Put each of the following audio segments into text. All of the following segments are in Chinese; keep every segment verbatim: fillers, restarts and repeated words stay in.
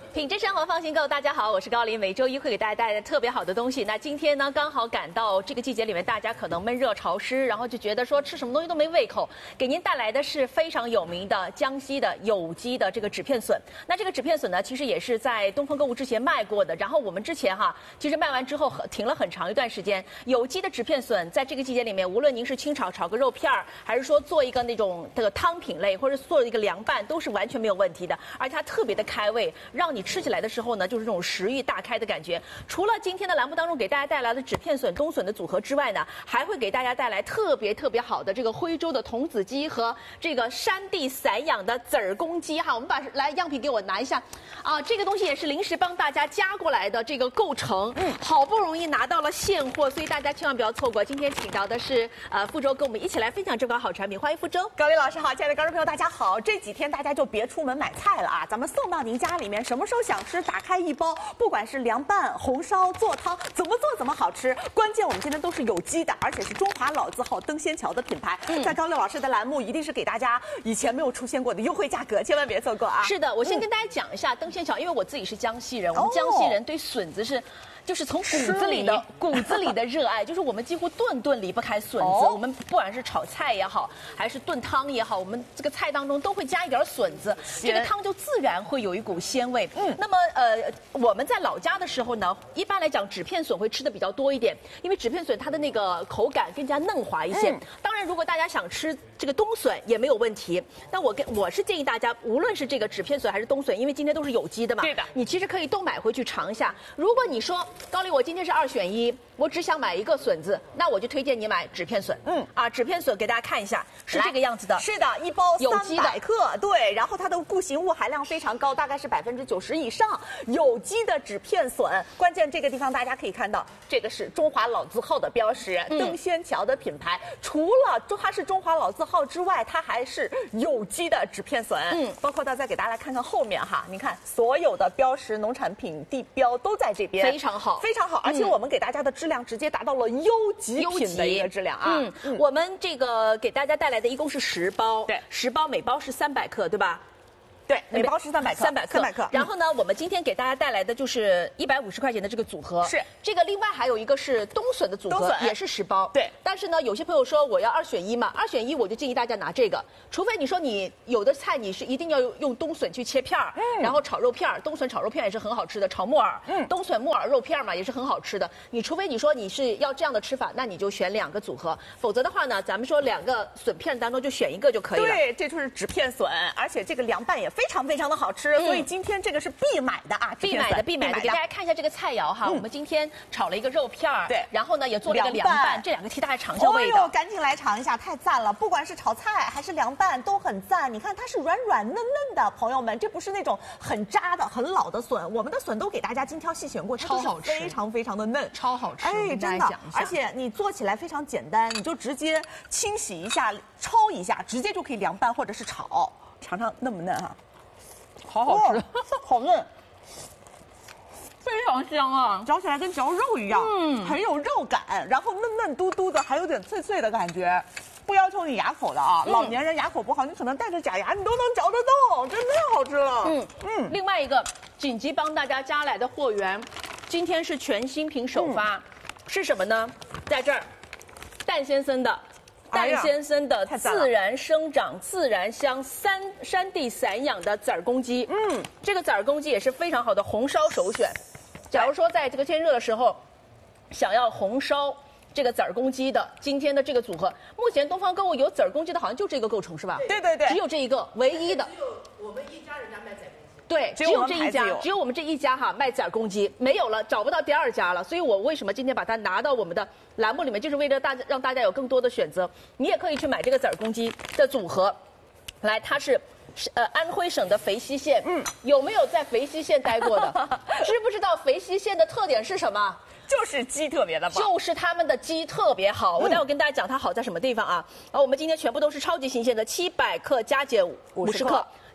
品质生活放心购，大家好，我是高琳，每周一会给大家带来特别好的东西。那今天呢，刚好赶到这个季节里面，大家可能闷热潮湿，然后就觉得说吃什么东西都没胃口，给您带来的是非常有名的江西的有机的这个纸片笋。那这个纸片笋呢，其实也是在东风购物之前卖过的，然后我们之前哈，其实卖完之后停了很长一段时间。有机的纸片笋在这个季节里面，无论您是清炒炒个肉片儿，还是说做一个那种这个汤品类，或者做一个凉拌，都是完全没有问题的，而且它特别的开胃，让你吃起来的时候呢，就是这种食欲大开的感觉。除了今天的栏目当中给大家带来的纸片笋、冬笋的组合之外呢，还会给大家带来特别特别好的这个徽州的童子鸡和这个山地散养的籽儿公鸡哈。我们把来样品给我拿一下，啊，这个东西也是临时帮大家加过来的这个构成，嗯，好不容易拿到了现货，所以大家千万不要错过。今天请到的是呃傅周，跟我们一起来分享这款好产品，欢迎傅周。 高琳老师好，亲爱的观众朋友大家好。这几天大家就别出门买菜了啊，咱们送到您家里面，什么时候想吃，打开一包，不管是凉拌、红烧、做汤，怎么做怎么好吃。关键我们今天都是有机的，而且是中华老字号登仙桥的品牌。嗯、在高琳老师的栏目，一定是给大家以前没有出现过的优惠价格，千万别错过啊！ 是的，我先跟大家讲一下登仙桥，因为我自己是江西人，我们江西人对笋子是。就是从骨子里的骨子里的热爱，就是我们几乎顿顿离不开笋子。哦、我们不管是炒菜也好，还是炖汤也好，我们这个菜当中都会加一点笋子，这个汤就自然会有一股鲜味。嗯，那么呃，我们在老家的时候呢，一般来讲纸片笋会吃的比较多一点，因为纸片笋它的那个口感更加嫩滑一些。嗯、当然，如果大家想吃这个冬笋也没有问题。但我跟我是建议大家，无论是这个纸片笋还是冬笋，因为今天都是有机的嘛， 对的， 你其实可以都买回去尝一下。如果你说高丽，我今天是二选一，我只想买一个笋子，那我就推荐你买纸片笋。嗯，啊，纸片笋给大家看一下，是这个样子的。 是的，一包有机的三百克，对，然后它的固形物含量非常高，大概是百分之九十以上。有机的纸片笋，关键这个地方大家可以看到，这个是中华老字号的标识，嗯、登仙桥的品牌。除了它是中华老字号之外，它还是有机的纸片笋。嗯，包括到再给大家来看看后面哈，你看所有的标识、农产品地标都在这边， 非常好， 非常好。而且我们给大家的质量直接达到了优极品的一个质量啊！ 嗯，嗯我们这个给大家带来的一共是十包， 对， 十包每包是三百克，对吧？ 对，每包是三百克， 三百克， 三百克。 然后呢，我们今天给大家带来的就是一百五十块钱的这个组合。 是这个，另外还有一个是冬笋的组合，也是十包。 对。 但是呢，有些朋友说我要二选一嘛，二选一我就建议大家拿这个，除非你说你有的菜你是一定要用冬笋去切片儿，嗯，然后炒肉片儿，冬笋炒肉片也是很好吃的，炒木耳，嗯，冬笋木耳肉片嘛也是很好吃的。你除非你说你是要这样的吃法，那你就选两个组合，否则的话呢，咱们说两个笋片当中就选一个就可以了。 对，这就是纸片笋，而且这个凉拌也非常非常的好吃。吃，所以今天这个是必买的啊， 必买的必买的。给大家看一下这个菜肴哈，嗯、我们今天炒了一个肉片儿， 对， 然后呢也做了一个凉拌，这两个替大家尝一下味道。 哦呦，赶紧来尝一下，太赞了！不管是炒菜还是凉拌都很赞。你看它是软软嫩嫩的，朋友们，这不是那种很渣的、很老的笋，我们的笋都给大家精挑细选过， 超好吃， 非常非常的嫩， 超好吃。 哎，真的，而且你做起来非常简单，你就直接清洗一下、焯一下，直接就可以凉拌或者是炒。尝尝嫩不嫩哈？ 好好吃，哦、 好嫩， 非常香啊！ 嚼起来跟嚼肉一样，嗯，很有肉感，然后嫩嫩嘟嘟的，还有点脆脆的感觉。不要求你牙口的啊，嗯、老年人牙口不好，你可能带着假牙，你都能嚼得动，真的太好吃了。嗯嗯。另外一个紧急帮大家加来的货源，今天是全新品首发，嗯、是什么呢？在这儿，蛋先生的。蛋先生的自然生长、自然香山山地散养的籽儿公鸡，嗯，这个籽儿公鸡也是非常好的红烧首选。假如说在这个天热的时候，想要红烧这个籽儿公鸡的，今天的这个组合，目前东方购物有籽儿公鸡的，好像就这个构成是吧？ 对对对， 只有这一个，唯一的。 只有我们一家人家卖籽儿公鸡。 对，只有这一家，只有我们这一家哈卖籽儿公鸡，没有了，找不到第二家了。所以我为什么今天把它拿到我们的栏目里面，就是为了大家让大家有更多的选择。你也可以去买这个籽儿公鸡的组合，来，它是。呃，安徽省的肥西县，嗯，有没有在肥西县待过的？知不知道肥西县的特点是什么？ 就是鸡特别的棒， 就是他们的鸡特别好。嗯、我待会跟大家讲它好在什么地方啊。然后我们今天全部都是超级新鲜的，七百克加减五十克。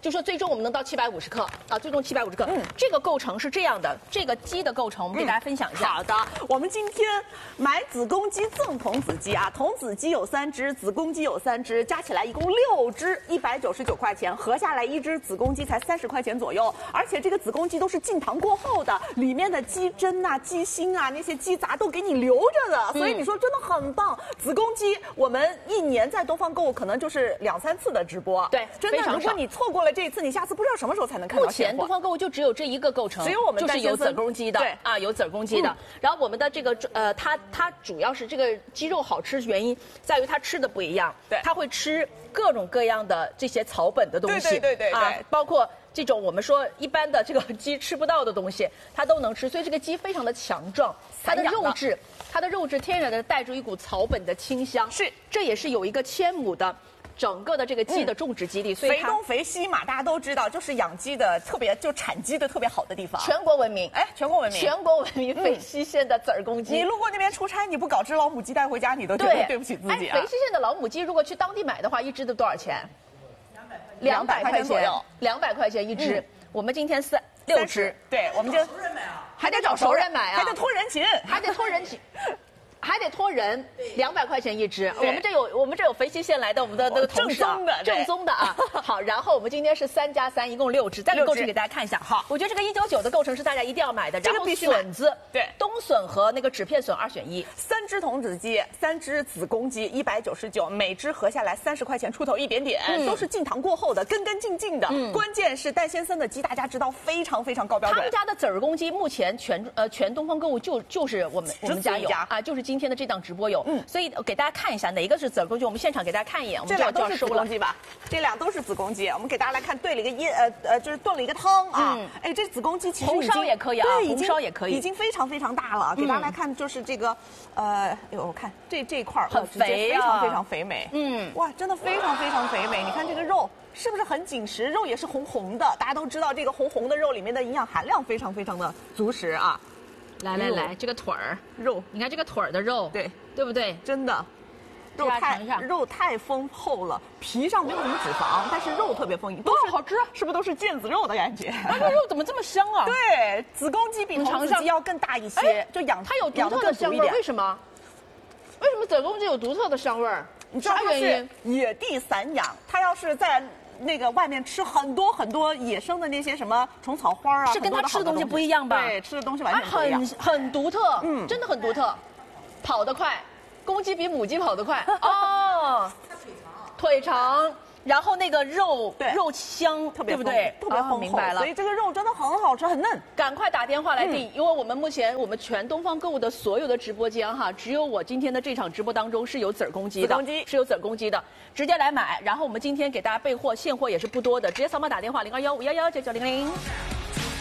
就说最终我们能到七百五十克啊，最终七百五十克。嗯，这个构成是这样的，这个鸡的构成我们给大家分享一下。 好的，我们今天买子公鸡赠童子鸡啊，童子鸡有三只，子公鸡有三只，加起来一共六只，一百九十九块钱，合下来一只子公鸡才三十块钱左右。而且这个子公鸡都是进糖过后的，里面的鸡胗啊、鸡心啊那些鸡杂都给你留着的，所以你说真的很棒。子公鸡我们一年在东方购物可能就是两三次的直播， 对， 真的。如果你错过了这一次，你下次不知道什么时候才能看到现货。 目前东方购物就只有这一个构成， 只有我们就是有子公鸡的， 对啊，有子公鸡的。嗯、然后我们的这个呃，它它主要是这个鸡肉好吃，原因在于它吃的不一样， 对， 它会吃各种各样的这些草本的东西， 对对对对对， 啊，包括这种我们说一般的这个鸡吃不到的东西，它都能吃，所以这个鸡非常的强壮，它的肉质，它的肉质天然的带着一股草本的清香， 是， 这也是有一个千亩的。整个的这个鸡的种植基地， 嗯、所以肥东肥西嘛，大家都知道，就是养鸡的特别，就产鸡的特别好的地方， 全国闻名。 哎，全国闻名， 全国闻名肥西县的子儿公鸡。 你路过那边出差，你不搞只老母鸡带回家，你都觉得对不起自己啊。 哎，肥西县的老母鸡，如果去当地买的话，一只都多少钱？ 两百块钱左右， 两百块钱一只。嗯、我们今天三六只， 对，我们就熟人买啊， 还得找熟人买啊， 还得托人情， 还得托人情。还得托人，两百块钱一只。我们这有我们这有肥西县来的我们的那个同事啊， 正宗的正宗的啊。好，然后我们今天是三加三，一共六只，再给构成给大家看一下。 好， 我觉得这个一九九的构成是大家一定要买的。 这个必须笋子， 对， 冬笋和那个纸片笋二选一。 三只童子鸡，三只子公鸡，一百九十九，每只合下来三十块钱出头一点点，嗯、都是进糖过后的，干干净净的。嗯、关键是戴先生的鸡，大家知道非常非常高标准。 他们家的子儿公鸡目前全呃全东方购物就就是我们我们家有啊，就是今天的这档直播有。嗯，所以给大家看一下哪个是子儿公鸡，我们现场给大家看一眼。我们这俩都是子公鸡吧？这俩都是子公鸡。我们给大家来看，兑了一个椰呃呃，就是炖了一个汤啊。嗯、哎，这子公鸡其实红烧也可以啊， 对， 红烧也可以， 已经非常非常大了。给大家来看，就是这个呃，哎呦，我看这这一块很肥啊，非常非常肥美。 嗯， 哇，真的非常非常肥美。你看这个肉是不是很紧实？肉也是红红的。大家都知道，这个红红的肉里面的营养含量非常非常的足实啊。 来来来，这个腿儿肉， 你看这个腿儿的肉， 对对不对？ 真的，肉太肉太丰厚了，皮上没有什么脂肪，但是肉特别丰盈，都是好吃，是不是都是腱子肉的感觉？ 啊，这肉怎么这么香啊？ 对，子公鸡比童子鸡要更大一些，就养它有独特的香味，为什么？为什么子公鸡有独特的香味儿？ 你知道它是野地散养，它要是在那个外面吃很多很多野生的那些什么虫草花啊， 是跟它吃的东西不一样吧？ 对，吃的东西完全不一样， 很很独特，嗯，真的很独特，跑得快，公鸡比母鸡跑得快哦， 它腿长， 腿长。然后那个肉对肉香， 特别对不对？ 特别丰厚， 明白了。 所以这个肉真的很好吃，很嫩。 赶快打电话来订，因为我们目前我们全东方购物的所有的直播间哈，只有我今天的这场直播当中是有子儿公鸡的， 子公鸡是有子儿公鸡的，直接来买。然后我们今天给大家备货，现货也是不多的，直接扫码打电话零二幺五幺幺九九零零。